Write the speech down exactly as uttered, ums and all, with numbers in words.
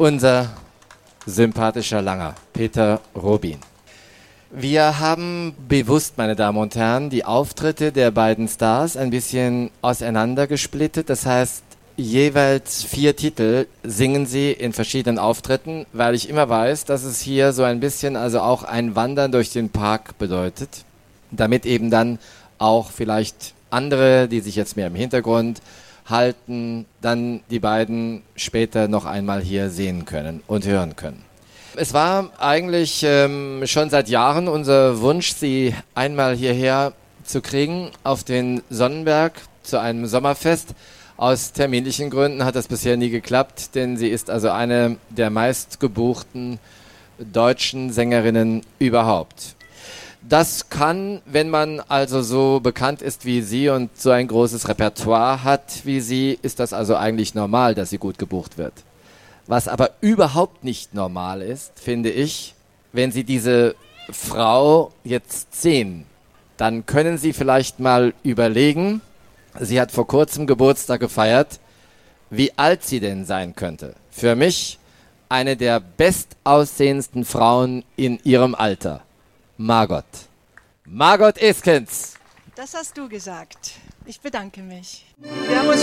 unser sympathischer Langer, Peter Robin. Wir haben bewusst, meine Damen und Herren, die Auftritte der beiden Stars ein bisschen auseinandergesplittet. Das heißt, jeweils vier Titel singen sie in verschiedenen Auftritten, weil ich immer weiß, dass es hier so ein bisschen also auch ein Wandern durch den Park bedeutet, damit eben dann auch vielleicht andere, die sich jetzt mehr im Hintergrund halten, dann die beiden später noch einmal hier sehen können und hören können. Es war eigentlich ähm, schon seit Jahren unser Wunsch, sie einmal hierher zu kriegen auf den Sonnenberg zu einem Sommerfest. Aus terminlichen Gründen hat das bisher nie geklappt, denn sie ist also eine der meistgebuchten deutschen Sängerinnen überhaupt. Das kann, wenn man also so bekannt ist wie sie und so ein großes Repertoire hat wie sie, ist das also eigentlich normal, dass sie gut gebucht wird. Was aber überhaupt nicht normal ist, finde ich, wenn Sie diese Frau jetzt sehen, dann können Sie vielleicht mal überlegen, sie hat vor kurzem Geburtstag gefeiert, wie alt sie denn sein könnte. Für mich eine der bestaussehendsten Frauen in ihrem Alter. Margot. Margot Iskens. Das hast du gesagt. Ich bedanke mich. Wir haben uns